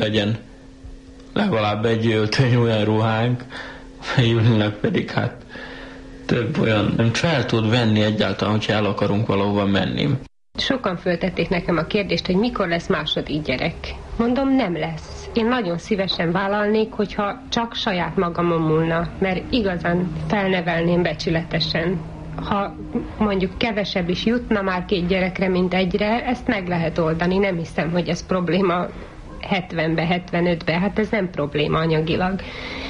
legyen legalább egy öltöny olyan ruhánk, Julinak pedig hát több olyan, nem fel tud venni egyáltalán, hogyha el akarunk valahova menni. Sokan föltették nekem a kérdést, hogy mikor lesz második gyerek. Mondom, nem lesz. Én nagyon szívesen vállalnék, hogyha csak saját magamon múlna, mert igazán felnevelném becsületesen. Ha mondjuk kevesebb is jutna már 2 gyerekre, mint egyre, ezt meg lehet oldani. Nem hiszem, hogy ez probléma 70-be, 75-be, hát ez nem probléma anyagilag.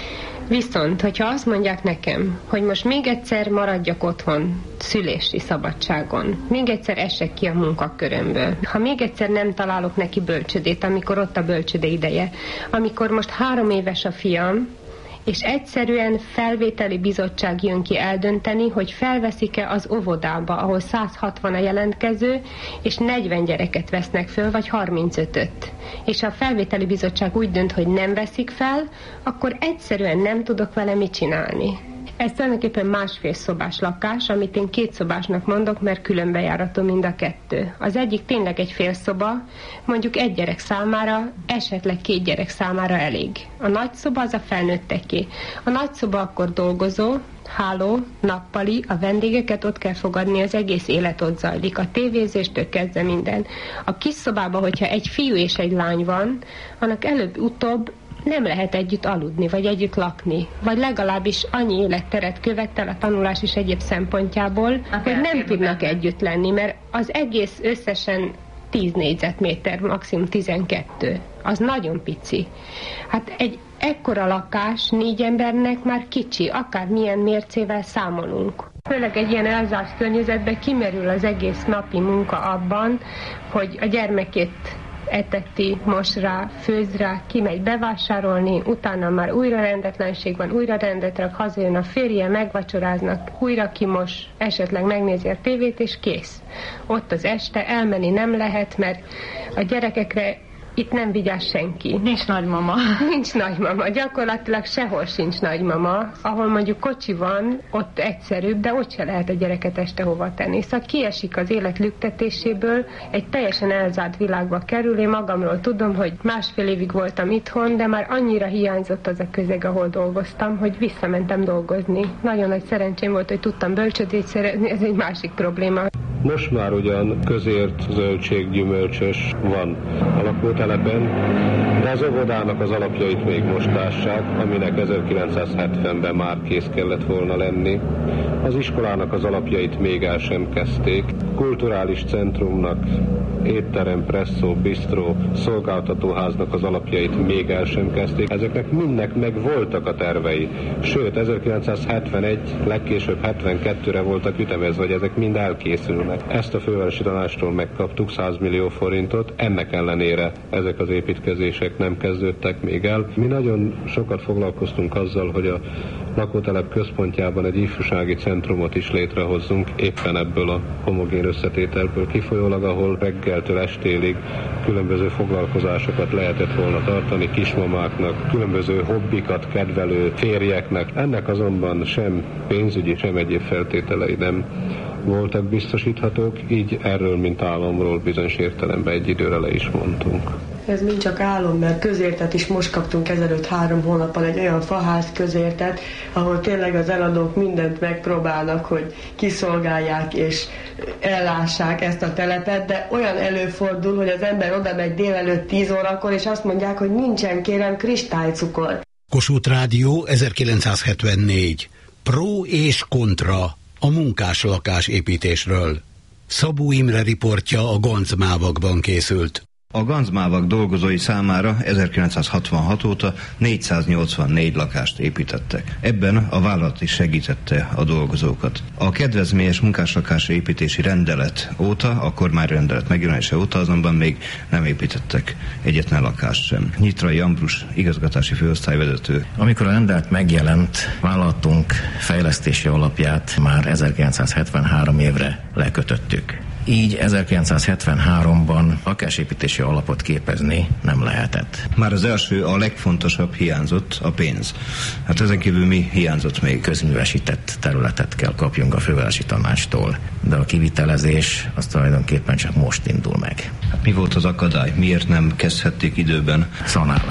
Viszont, hogyha azt mondják nekem, hogy most még egyszer maradjak otthon szülési szabadságon, még egyszer esek ki a munkakörömből, ha még egyszer nem találok neki bölcsödét, amikor ott a bölcsöde ideje, amikor most 3 éves a fiam, és egyszerűen felvételi bizottság jön ki eldönteni, hogy felveszik-e az óvodába, ahol 160 a jelentkező, és 40 gyereket vesznek föl, vagy 35-öt. És ha a felvételi bizottság úgy dönt, hogy nem veszik fel, akkor egyszerűen nem tudok vele mit csinálni. Ez tulajdonképpen 1,5 szobás lakás, amit én 2 szobásnak mondok, mert különbejáratú mind a 2. Az egyik tényleg egy félszoba, mondjuk 1 gyerek számára, esetleg 2 gyerek számára elég. A nagy szoba az a felnőtteké. A nagy szoba akkor dolgozó, háló, nappali, a vendégeket ott kell fogadni, az egész élet ott zajlik, a tévézéstől kezdve minden. A kis szobában, hogyha egy fiú és egy lány van, annak előbb-utóbb nem lehet együtt aludni, vagy együtt lakni, vagy legalábbis annyi életteret követel a tanulás és egyéb szempontjából, hogy nem tudnak együtt lenni, mert az egész összesen 10 négyzetméter, maximum 12. Az nagyon pici. Hát egy ekkora lakás 4 embernek már kicsi, akármilyen mércével számolunk. Főleg egy ilyen elzárt környezetben kimerül az egész napi munka abban, hogy a gyermekét eteti, mos rá, főz rá, kimegy bevásárolni, utána már újra rendetlenség van, újra rendet rak, hazajön a férje, megvacsoráznak, újra kimos, esetleg megnézi a tévét, és kész. Ott az este elmenni nem lehet, mert a gyerekekre itt nem vigyáz senki. Nincs nagymama. Nincs nagymama. Gyakorlatilag sehol sincs nagymama. Ahol mondjuk kocsi van, ott egyszerűbb, de ott se lehet a gyereket este hova tenni. Szóval kiesik az élet lüktetéséből, egy teljesen elzárt világba kerül. Én magamról tudom, hogy 1,5 évig voltam itthon, de már annyira hiányzott az a közeg, ahol dolgoztam, hogy visszamentem dolgozni. Nagyon nagy szerencsém volt, hogy tudtam bölcsödét szerezni, ez egy másik probléma. Most már ugyan közért, zöldség, gyümölcsös van a lakótelepen, de az óvodának az alapjait még most ássák, aminek 1970-ben már kész kellett volna lenni. Az iskolának az alapjait még el sem kezdték. Kulturális centrumnak, étterem, presszó, bistró, szolgáltatóháznak az alapjait még el sem kezdték. Ezeknek mindnek meg voltak a tervei. Sőt, 1971, legkésőbb 72-re voltak ütemezve, hogy ezek mind elkészülnek. Ezt a fővárosi tanácstól megkaptuk, 100 millió forintot, ennek ellenére ezek az építkezések nem kezdődtek még el. Mi nagyon sokat foglalkoztunk azzal, hogy a lakótelep központjában egy ifjúsági centrumot is létrehozzunk, éppen ebből a homogén összetételből kifolyólag, ahol reggeltől estélig különböző foglalkozásokat lehetett volna tartani kismamáknak, különböző hobbikat kedvelő férjeknek. Ennek azonban sem pénzügyi, sem egyéb feltételei nem voltak biztosíthatók, így erről, mint álomról bizonyos értelemben egy időre le is mondtunk. Ez mind csak álom, mert közértet is most kaptunk ezelőtt 3 hónappal, egy olyan faház közértet, ahol tényleg az eladók mindent megpróbálnak, hogy kiszolgálják és ellássák ezt a telepet, de olyan előfordul, hogy az ember oda megy délelőtt 10 órakor, és azt mondják, hogy nincsen, kérem, kristálycukor. Kossuth Rádió, 1974. Pro és kontra a munkáslakás építésről. Szabó Imre riportja a Gancmávakban készült. A Gancmávak dolgozói számára 1966 óta 484 lakást építettek. Ebben a vállalat is segítette a dolgozókat. A kedvezményes munkáslakás építési rendelet óta, a kormányrendelet megjelenése óta azonban még nem építettek egyetlen lakást sem. Nyitrai Ambrus igazgatási főosztályvezető. Amikor a rendelet megjelent, vállalatunk fejlesztési alapját már 1973 évre lekötöttük. Így 1973-ban lakásépítési alapot képezni nem lehetett. Már az első, a legfontosabb hiányzott, a pénz. Hát ezen kívül mi hiányzott még? Közművesített területet kell kapjunk a fővárosi tanácstól, de a kivitelezés az tulajdonképpen csak most indul meg. Hát mi volt az akadály? Miért nem kezdhették időben? Szanálás.